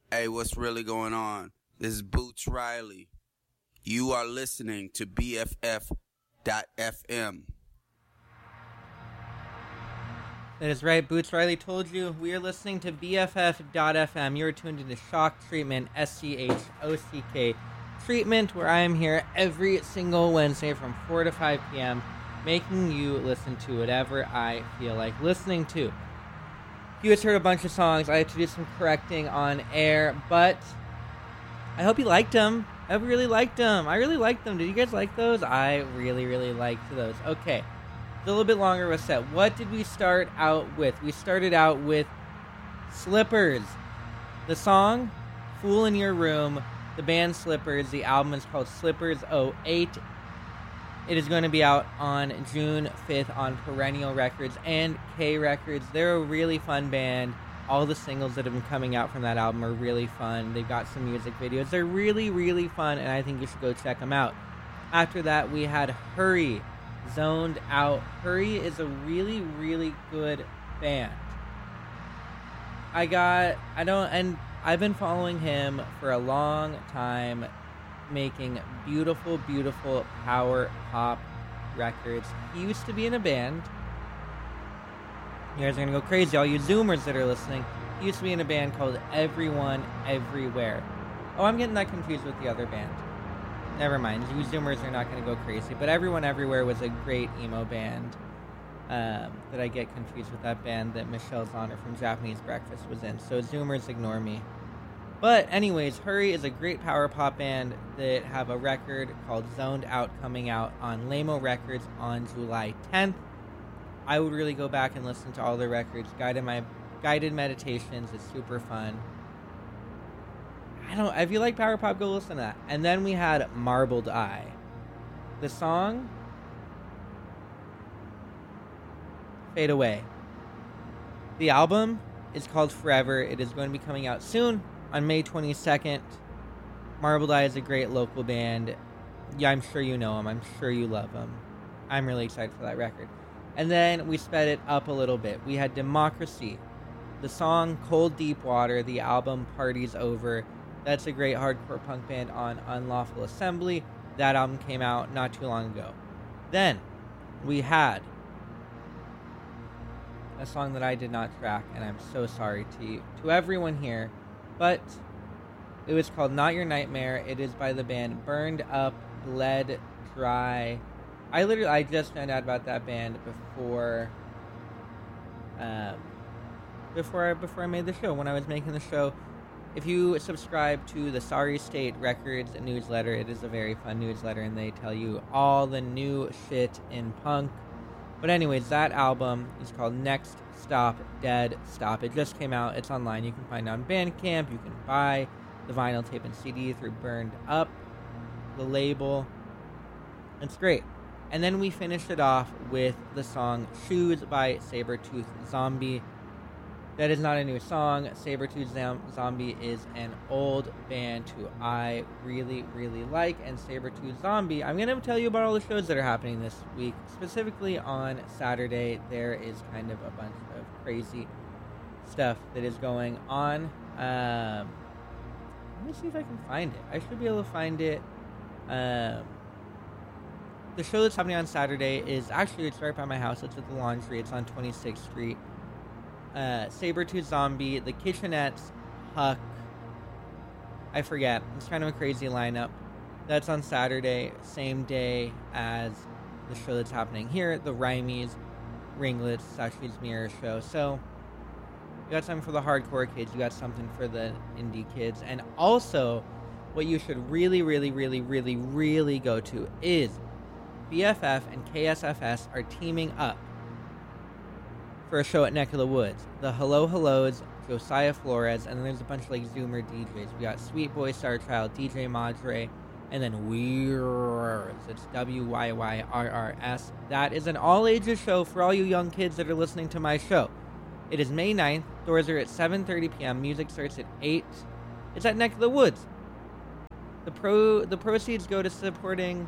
Hey, what's really going on? This is Boots Riley. You are listening to BFF.FM. That is right. Boots Riley told you. We are listening to BFF.FM. You're tuned into Shock Treatment, SCHOCK Treatment, where I am here every single Wednesday from 4 to 5 p.m., making you listen to whatever I feel like listening to. You just heard a bunch of songs. I had to do some correcting on air, but I hope you liked them. I really liked them. I really liked them. Did you guys like those? I really, really liked those. Okay. It's a little bit longer of a set. What did we start out with? We started out with Slippers. The song, Fool in Your Room. The band Slippers. The album is called Slippers 08. It is going to be out on June 5th on Perennial Records and K Records. They're a really fun band. All the singles that have been coming out from that album are really fun. They've got some music videos. They're really, really fun, and I think you should go check them out. After that, we had Hurry, Zoned Out. Hurry is a really, really good band. I've been following him for a long time, making beautiful, beautiful power pop records. He used to be in a band. You guys are going to go crazy, all you Zoomers that are listening. He used to be in a band called Everyone Everywhere. Oh, I'm getting that confused with the other band. Never mind, you Zoomers are not going to go crazy. But Everyone Everywhere was a great emo band that I get confused with that band that Michelle Zauner from Japanese Breakfast was in. So Zoomers, ignore me. But anyways, Hurry is a great power pop band that have a record called Zoned Out coming out on Lamo Records on July 10th. I would really go back and listen to all their records. Guided Meditations is super fun. If you like power pop, go listen to that. And then we had Marbled Eye. The song, Fade Away. The album is called Forever. It is going to be coming out soon. On May 22nd, Marbled Eye is a great local band. Yeah, I'm sure you know them. I'm sure you love them. I'm really excited for that record. And then we sped it up a little bit. We had Democracy. The song Cold Deep Water. The album Party's Over. That's a great hardcore punk band on Unlawful Assembly. That album came out not too long ago. Then we had a song that I did not track, and I'm so sorry to everyone here. But it was called Not Your Nightmare. It is by the band Burned Up, Bled Dry. I just found out about that band before I made the show, when I was making the show. If you subscribe to the Sorry State Records newsletter, it is a very fun newsletter, and they tell you all the new shit in punk. But anyways, that album is called Next Stop Dead Stop. It just came out. It's online. You can find it on Bandcamp. You can buy the vinyl tape and CD through Burned Up, the label. It's great. And then we finished it off with the song Shoes by Sabretooth Zombie. That is not a new song. Sabretooth Zombie is an old band who I really, really like. And Sabretooth Zombie, I'm going to tell you about all the shows that are happening this week. Specifically on Saturday, there is kind of a bunch of crazy stuff that is going on. Let me see if I can find it. I should be able to find it. The show that's happening on Saturday is actually, it's right by my house. It's at the Laundry. It's on 26th Street. Sabretooth Zombie, The Kitchenettes, Huck, I forget. It's kind of a crazy lineup. That's on Saturday, same day as the show that's happening here, the Rhymies, Ringlets, Sashi's Mirror show. So, you got something for the hardcore kids, you got something for the indie kids, and also, what you should really, really, really, really, really go to is BFF and KSFS are teaming up for a show at Neck of the Woods. The Hello Hellos, Josiah Flores, and then there's a bunch of like Zoomer DJs. We got Sweet Boy Star Child, DJ Madre, and then Wyyrrs. It's WYYRRS. That is an all-ages show for all you young kids that are listening to my show. It is May 9th. Doors are at 7:30 p.m. Music starts at 8. It's at Neck of the Woods. The proceeds go to supporting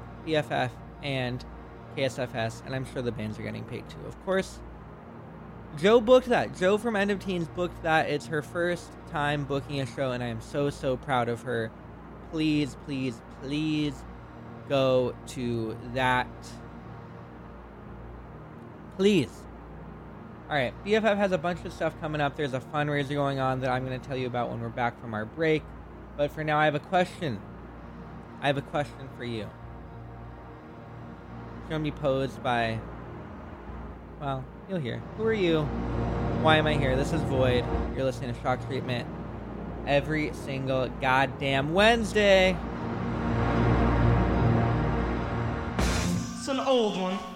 BFF and KSFS, and I'm sure the bands are getting paid too. Of course, Joe booked that. Joe from End of Teens booked that. It's her first time booking a show, and I am so, so proud of her. Please, please, please go to that. Please. All right, BFF has a bunch of stuff coming up. There's a fundraiser going on that I'm going to tell you about when we're back from our break. But for now, I have a question. I have a question for you. It's going to be posed by, well, you'll hear. Who are you? Why am I here? This is Void. You're listening to Shock Treatment every single goddamn Wednesday. It's an old one.